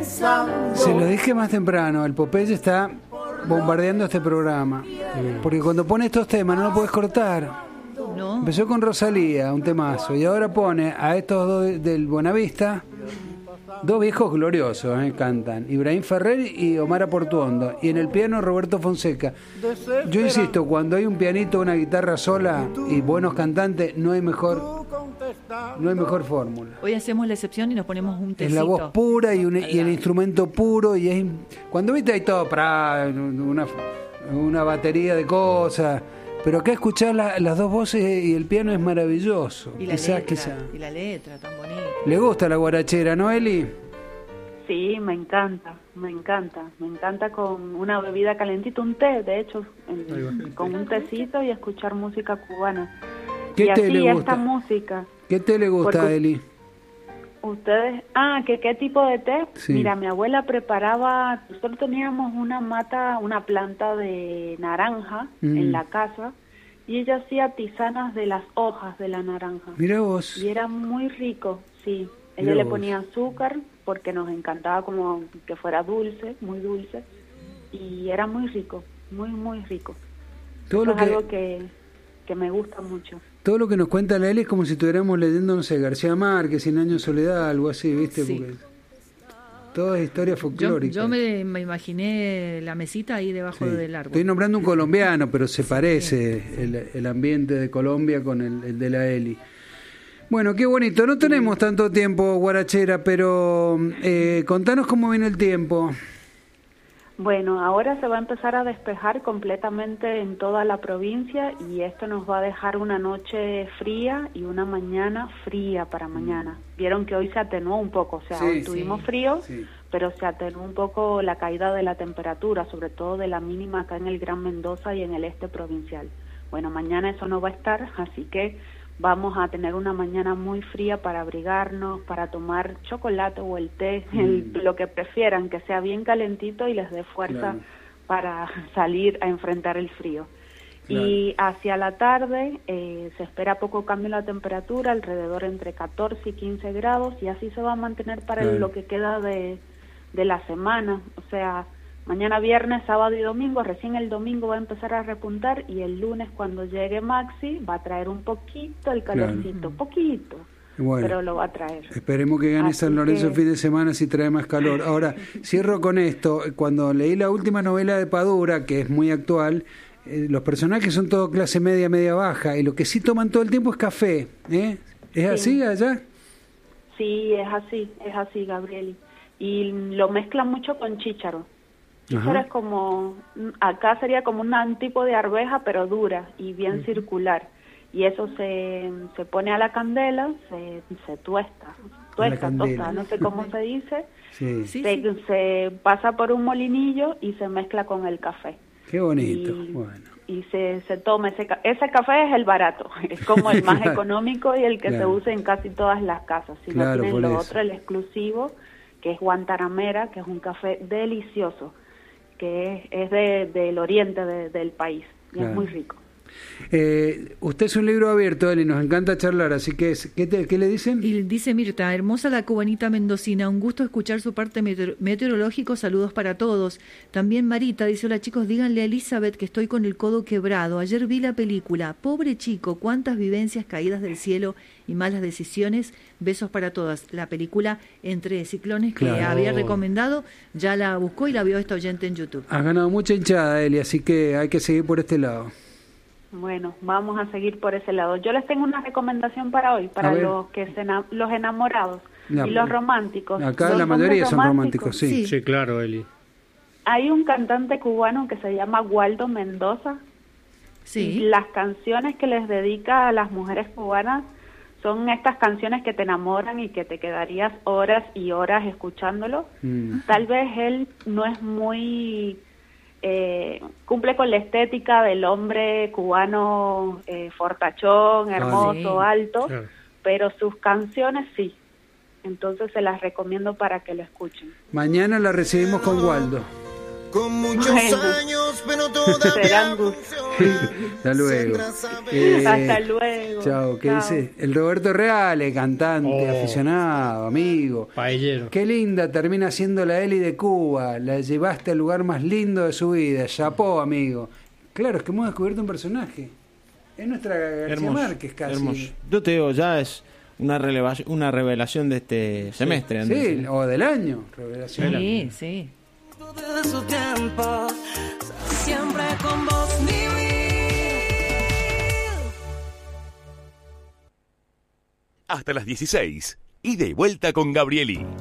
Se lo dije más temprano, el Popeye está bombardeando este programa. Porque cuando pone estos temas no lo puedes cortar. No. Empezó con Rosalía, un temazo, y ahora pone a estos dos del Buenavista, dos viejos gloriosos, cantan, Ibrahim Ferrer y Omar Portuondo, y en el piano Roberto Fonseca. Yo insisto, cuando hay un pianito, una guitarra sola y buenos cantantes, no hay mejor fórmula. Hoy hacemos la excepción y nos ponemos un tecito. Es la voz pura y el instrumento puro, y es cuando viste hay todo para una batería de cosas. Pero acá escuchar las dos voces y el piano es maravilloso. Y la letra, tan bonita. ¿Le gusta la guarachera, no, Eli? Sí, me encanta con una bebida calentita, un té, de hecho, con un tecito y escuchar música cubana. ¿Qué y té así le gusta? Esta música. ¿Qué té le gusta, Eli? Ustedes, ¿qué tipo de té? Sí. Mira, mi abuela preparaba, nosotros teníamos una planta de naranja en la casa, y ella hacía tisanas de las hojas de la naranja. Mira vos. Y era muy rico, sí. Ella le ponía azúcar porque nos encantaba como que fuera dulce, muy dulce, y era muy rico, muy, muy rico. Todo Eso lo es algo que me gusta mucho. Todo lo que nos cuenta la Eli es como si estuviéramos leyendo, no sé, García Márquez, 100 años de soledad, algo así, ¿viste? Sí. Porque todo es historia folclórica. Yo me imaginé la mesita ahí debajo del árbol. Estoy nombrando un colombiano, pero se parece el ambiente de Colombia con el de la Eli. Bueno, qué bonito. No tenemos tanto tiempo, guarachera, pero contanos cómo viene el tiempo. Bueno, ahora se va a empezar a despejar completamente en toda la provincia, y esto nos va a dejar una noche fría y una mañana fría para mañana. Vieron que hoy se atenuó un poco, o sea, hoy tuvimos frío, pero se atenuó un poco la caída de la temperatura, sobre todo de la mínima acá en el Gran Mendoza y en el este provincial. Bueno, mañana eso no va a estar, así que vamos a tener una mañana muy fría para abrigarnos, para tomar chocolate o el té, lo que prefieran, que sea bien calentito y les dé fuerza para salir a enfrentar el frío. Claro. Y hacia la tarde se espera poco cambio en la temperatura, alrededor entre 14 y 15 grados, y así se va a mantener para lo que queda de la semana. O sea, mañana viernes, sábado y domingo, recién el domingo va a empezar a repuntar, y el lunes cuando llegue Maxi va a traer un poquito el calorcito, poquito, bueno, pero lo va a traer. Esperemos que gane San Lorenzo el fin de semana si trae más calor. Ahora, cierro con esto. Cuando leí la última novela de Padura, que es muy actual, los personajes son todos clase media, media baja, y lo que sí toman todo el tiempo es café. ¿Es así allá? Sí, es así, Gabrieli. Y lo mezclan mucho con chícharo. Chícharo es como, acá sería como un tipo de arveja, pero dura y bien circular. Y eso se pone a la candela, se tuesta, no sé cómo se dice. Se pasa por un molinillo y se mezcla con el café. Qué bonito, Y se toma ese café, es el barato, es como el más económico y el que se usa en casi todas las casas. Si no tienen lo otro, el exclusivo, que es Guantanamera, que es un café delicioso, que es del oriente del país, y es muy rico. Usted es un libro abierto, Eli, nos encanta charlar, así que ¿qué le dicen? Y dice Mirta: hermosa la cubanita mendocina, un gusto escuchar su parte meteorológico, saludos para todos. También Marita dice: hola chicos, díganle a Elizabeth que estoy con el codo quebrado, ayer vi la película, pobre chico, cuántas vivencias caídas del cielo y malas decisiones, besos para todas. La película Entre Ciclones, que había recomendado, ya la buscó y la vio esta oyente en YouTube. Has ganado mucha hinchada, Eli, así que hay que seguir por este lado. Bueno, vamos a seguir por ese lado. Yo les tengo una recomendación para hoy, para los enamorados y los románticos. Acá la mayoría son románticos, sí. Sí, claro, Eli. Hay un cantante cubano que se llama Waldo Mendoza. Sí. Y las canciones que les dedica a las mujeres cubanas son estas canciones que te enamoran y que te quedarías horas y horas escuchándolo. Tal vez él no es muy... cumple con la estética del hombre cubano fortachón, hermoso, alto, pero sus canciones sí. Entonces se las recomiendo para que lo escuchen. Mañana la recibimos con Waldo. Con muchos años, pero serán todavía Hasta luego. Hasta luego. Chao. ¿Qué Chao. dice? El Roberto Reale, cantante, aficionado, amigo. Paellero. Qué linda termina siendo la Eli de Cuba. La llevaste al lugar más lindo de su vida. Chapó, amigo. Claro, es que hemos descubierto un personaje. Es nuestra García Hermoso, Márquez casi. hermoso. Yo te digo, ya es una revelación de este semestre. Andrés. Sí, o del año. Revelación. Sí, sí. de su tiempo, siempre con vos vivir. Hasta las 16. Ida y vuelta con Gabrieli.